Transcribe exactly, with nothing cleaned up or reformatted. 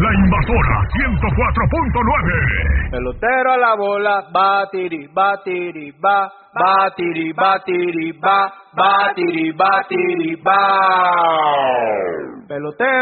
La Invasora ciento cuatro punto nueve. Pelotero a la bola, batiri, batiri, ba, batiri, batiri, ba, batiri, batiri, ba. Pelotero